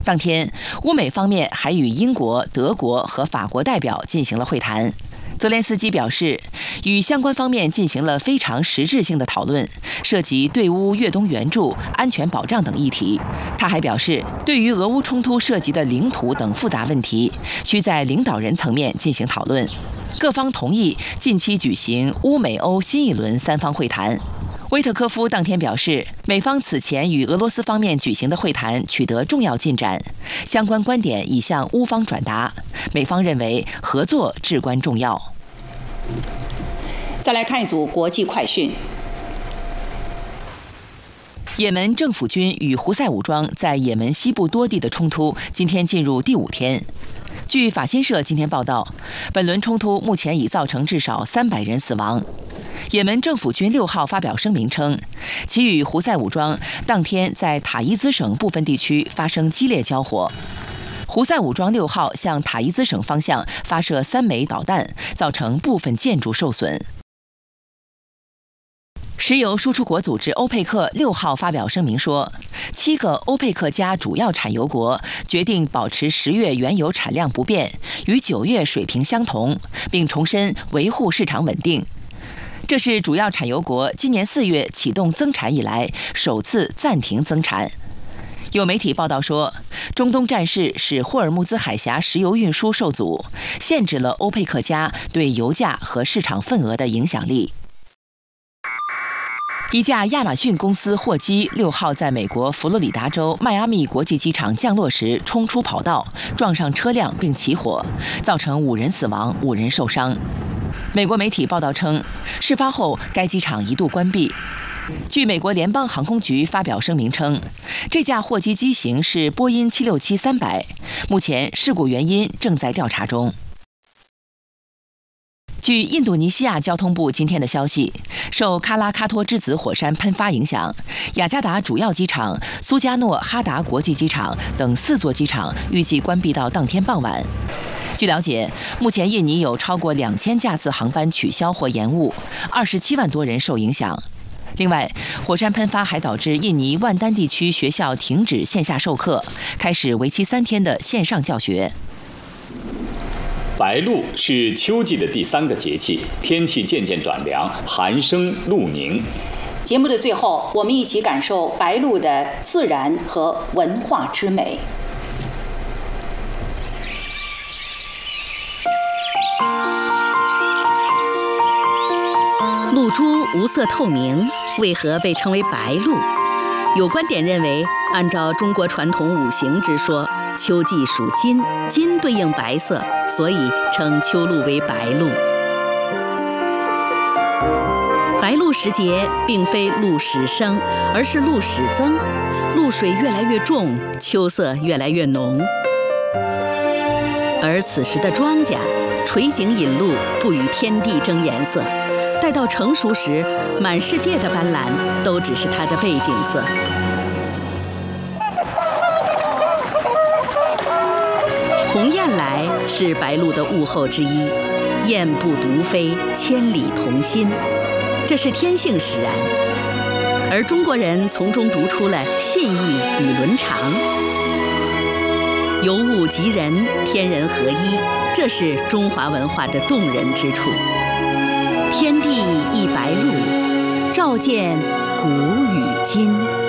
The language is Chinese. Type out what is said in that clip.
当天，乌美方面还与英国、德国和法国代表进行了会谈。泽连斯基表示，与相关方面进行了非常实质性的讨论，涉及对乌越冬援助、安全保障等议题。他还表示，对于俄乌冲突涉及的领土等复杂问题，需在领导人层面进行讨论。各方同意近期举行乌美欧新一轮三方会谈。威特科夫当天表示，美方此前与俄罗斯方面举行的会谈取得重要进展，相关观点已向乌方转达。美方认为合作至关重要。 再来看一组国际快讯。 也门政府军与胡塞武装在也门西部多地的冲突今天进入第5天。据法新社今天报道，本轮冲突目前已造成至少300人死亡。也门政府军6号发表声明称，其与胡塞武装当天在塔伊兹省部分地区发生激烈交火。胡塞武装6号向塔伊兹省方向发射3枚导弹，造成部分建筑受损。石油输出国组织欧佩克6号发表声明说，7个欧佩克加主要产油国决定保持10月原油产量不变，与9月水平相同，并重申维护市场稳定。这是主要产油国今年4月启动增产以来首次暂停增产。有媒体报道说，中东战事使霍尔木兹海峡石油运输受阻，限制了欧佩克加对油价和市场份额的影响力。一架亚马逊公司货机6号在美国佛罗里达州迈阿密国际机场降落时冲出跑道，撞上车辆并起火，造成5人死亡、5人受伤。美国媒体报道称，事发后该机场一度关闭。据美国联邦航空局发表声明称，这架货机机型是波音767-300，目前事故原因正在调查中。据印度尼西亚交通部今天的消息，受喀拉喀托之子火山喷发影响，雅加达主要机场、苏加诺哈达国际机场等4座机场预计关闭到当天傍晚。据了解，目前印尼有超过2000架次航班取消或延误，27万多人受影响。另外，火山喷发还导致印尼万丹地区学校停止线下授课，开始为期3天的线上教学。 白露是秋季的第3个节气，天气渐渐转凉，寒生露凝。 节目的最后，我们一起感受白露的自然和文化之美。 露珠无色透明，为何被称为白露？有观点认为，按照中国传统5行之说，秋季属金，金对应白色，所以称秋露为白露。白露时节并非露始生，而是露始增，露水越来越重，秋色越来越浓。而此时的庄稼垂井引露，不与天地争颜色，待到成熟时，满世界的斑斓都只是它的背景色。鸿雁来是白露的物候之一，雁不独飞，千里同心，这是天性使然。而中国人从中读出了信义与伦常，由物及人，天人合一，这是中华文化的动人之处。天地一白露，照见古与今。